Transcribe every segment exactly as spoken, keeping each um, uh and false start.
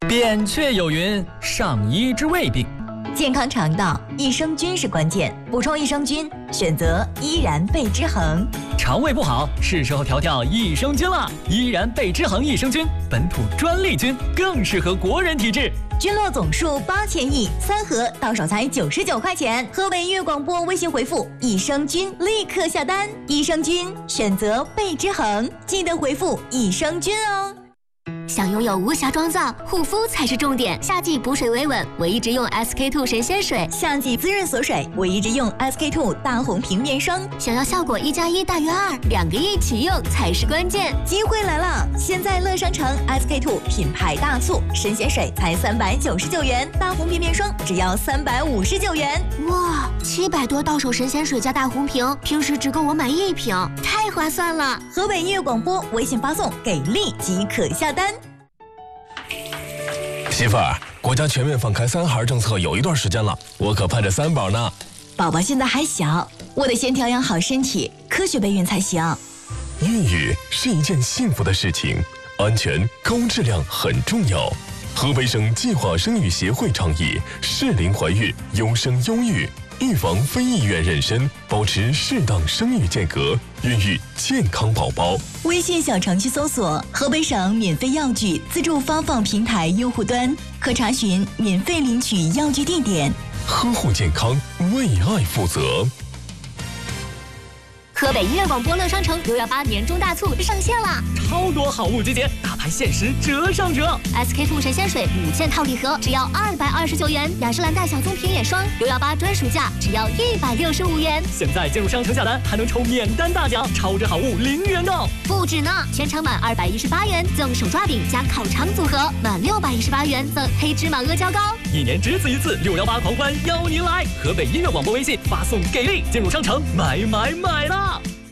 扁鹊有云：上医治未病。 健康肠道，益生菌是关键。补充益生菌，选择依然贝之恒。 肠胃不好，是时候调调益生菌了。依然贝之恒益生菌，本土专利菌，更适合国人体质。 菌落总数八千亿，三盒到手才九十九块钱。河北音乐广播微信回复益生菌，立刻下单。益生菌选择贝之恒，记得回复益生菌哦。 想拥有无瑕妆造，护肤才是重点。夏季补水维稳，我一直用 S K two 神仙水； 夏季滋润锁水，我一直用 S K two 大红瓶面霜。 想要效果一加一大于二，两个一起用才是关键。 机会来了！现在乐商城 S K two 品牌大促，神仙水才三百九十九元，大红瓶面霜只要三百五十九元。 哇，七百多到手神仙水加大红瓶，平时只够我买一瓶，太划算了！ 河北音乐广播微信发送给力即可下单。 媳妇儿，国家全面放开三孩政策有一段时间了，我可盼着三宝呢。 宝宝现在还小，我得先调养好身体，科学备孕才行。 孕育是一件幸福的事情，安全高质量很重要。河北省计划生育协会倡议适龄怀孕，优生优育，预防非意愿妊娠，保持适当生育间隔，孕育健康宝宝。 微信小程序搜索河北省免费药具自助发放平台用户端，可查询免费领取药具地点。 呵护健康，为爱负责。 河北音乐广播乐商城六幺八年终大促上线了， 超多好物集结，大牌限时折上折。 S K two 神仙水五件套礼盒只要二百二十九元，雅诗兰黛小棕瓶眼霜六幺八专属价只要一百六十五元。 现在进入商城下单还能抽免单大奖，超值好物零元购。 不止呢，全场满二百一十八元赠手抓饼加烤肠组合，满六百一十八元赠黑芝麻阿胶糕。 一年只此一次，六幺八狂欢邀您来！河北音乐广播微信发送给力，进入商城买买买啦！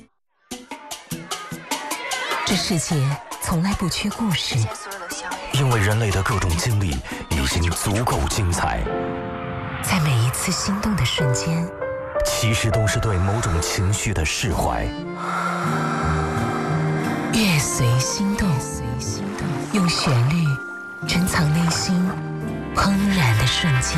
这世界从来不缺故事， 因为人类的各种经历已经足够精彩。 在每一次心动的瞬间， 其实都是对某种情绪的释怀。 乐随心动，用旋律珍藏内心怦然的瞬间。